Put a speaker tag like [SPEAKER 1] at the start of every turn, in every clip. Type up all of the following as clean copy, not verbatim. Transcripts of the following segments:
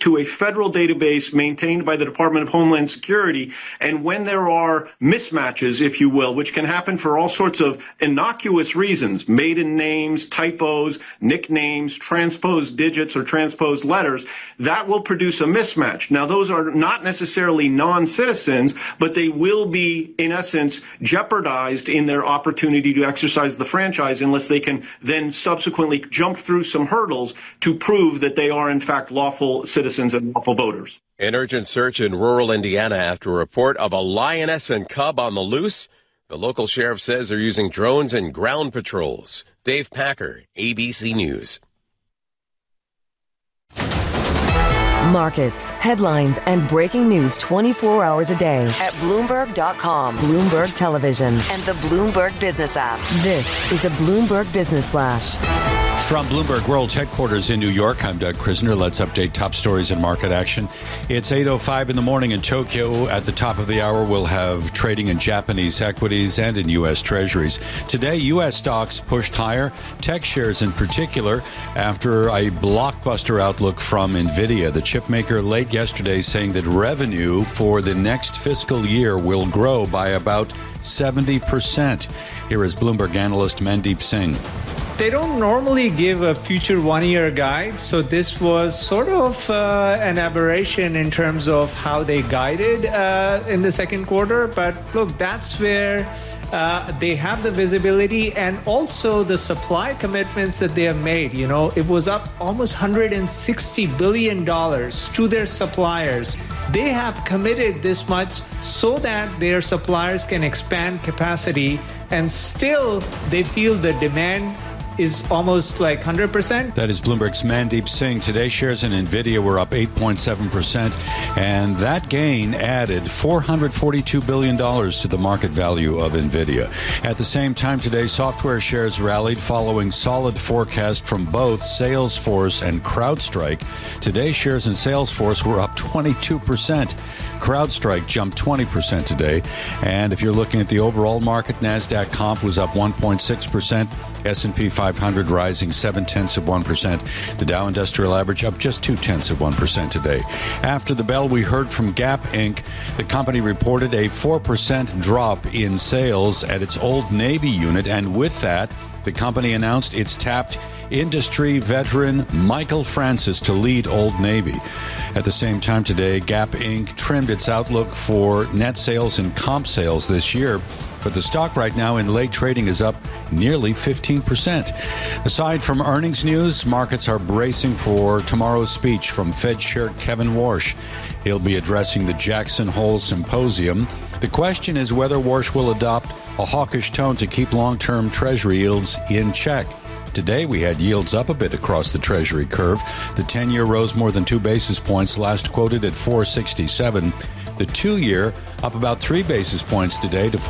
[SPEAKER 1] to a federal database maintained by the Department of Homeland Security. And when there are mismatches, if you will, which can happen for all sorts of innocuous reasons, maiden names, typos, nicknames, transposed digits or transposed letters, that will produce a mismatch. Now, those are not necessarily non-citizens, but they will be, in essence, jeopardized in their opportunity to exercise the franchise unless they can then subsequently jump through some hurdles to prove that they are, in fact, lawful citizens and lawful voters.
[SPEAKER 2] An urgent search in rural Indiana after a report of a lioness and cub on the loose. The local sheriff says they're using drones and ground patrols. Dave Packer, ABC News.
[SPEAKER 3] Markets, headlines, and breaking news 24 hours a day at Bloomberg.com, Bloomberg Television, and the Bloomberg Business app. This is a Bloomberg Business Flash.
[SPEAKER 4] From Bloomberg World's headquarters in New York, I'm Doug Krisner. Let's update top stories and market action. It's 8:05 in the morning in Tokyo. At the top of the hour, we'll have trading in Japanese equities and in U.S. Treasuries. Today, U.S. stocks pushed higher, tech shares in particular, after a blockbuster outlook from NVIDIA. The chip maker late yesterday saying that revenue for the next fiscal year will grow by about 70%. Here is Bloomberg analyst Mandeep Singh.
[SPEAKER 5] They don't normally give a future one-year guide, so this was sort of an aberration in terms of how they guided in the second quarter. But look, that's where they have the visibility and also the supply commitments that they have made. You know, it was up almost $160 billion to their suppliers. They have committed this much so that their suppliers can expand capacity, and still they feel the demand is almost like 100%.
[SPEAKER 4] That is Bloomberg's Mandeep Singh. Today, shares in NVIDIA were up 8.7%, and that gain added $442 billion to the market value of NVIDIA. At the same time today, software shares rallied following solid forecast from both Salesforce and CrowdStrike. Today, shares in Salesforce were up 22%. CrowdStrike jumped 20% today. And if you're looking at the overall market, NASDAQ comp was up 1.6%. S&P 500 rising 0.7%. The Dow Industrial Average up just 0.2% today. After the bell, we heard from Gap Inc. The company reported a 4% drop in sales at its Old Navy unit, and with that, the company announced it's tapped industry veteran Michael Francis to lead Old Navy. At the same time today, Gap Inc. trimmed its outlook for net sales and comp sales this year, but the stock right now in late trading is up nearly 15%. Aside from earnings news, markets are bracing for tomorrow's speech from Fed Chair Kevin Warsh. He'll be addressing the Jackson Hole Symposium. The question is whether Warsh will adopt a hawkish tone to keep long-term Treasury yields in check. Today, we had yields up a bit across the Treasury curve. The 10-year rose more than 2 basis points, last quoted at 4.67. The 2-year up about 3 basis points today to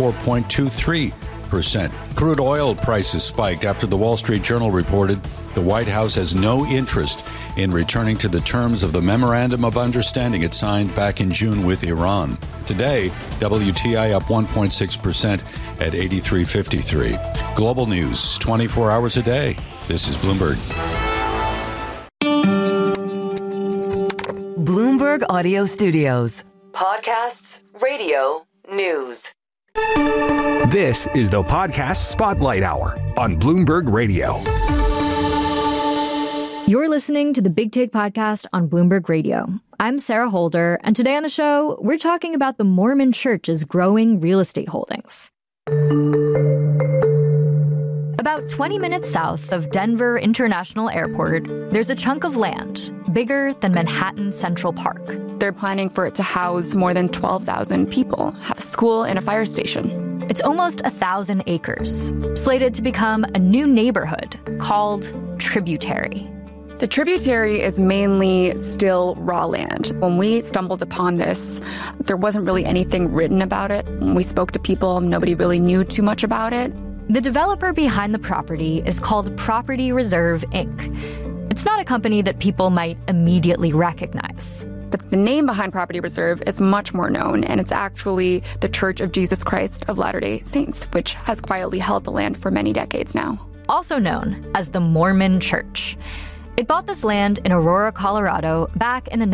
[SPEAKER 4] 4.23%. Crude oil prices spiked after the Wall Street Journal reported the White House has no interest in returning to the terms of the Memorandum of Understanding it signed back in June with Iran. Today, WTI up 1.6% at 83.53. Global news 24 hours a day. This is Bloomberg.
[SPEAKER 3] Bloomberg Audio Studios. Podcasts, radio, news.
[SPEAKER 6] This is the Podcast Spotlight Hour on Bloomberg Radio.
[SPEAKER 7] You're listening to the Big Take Podcast on Bloomberg Radio. I'm Sarah Holder, and today on the show, we're talking about the Mormon Church's growing real estate holdings. About 20 minutes south of Denver International Airport, there's a chunk of land bigger than Manhattan Central Park.
[SPEAKER 8] They're planning for it to house more than 12,000 people, have a school and a fire station.
[SPEAKER 7] It's almost 1,000 acres, slated to become a new neighborhood called Tributary.
[SPEAKER 8] The Tributary is mainly still raw land. When we stumbled upon this, there wasn't really anything written about it. When we spoke to people, nobody really knew too much about it.
[SPEAKER 7] The developer behind the property is called Property Reserve, Inc. It's not a company that people might immediately recognize.
[SPEAKER 8] But the name behind Property Reserve is much more known, and it's actually the Church of Jesus Christ of Latter-day Saints, which has quietly held the land for many decades now.
[SPEAKER 7] Also known as the Mormon Church. It bought this land in Aurora, Colorado back in the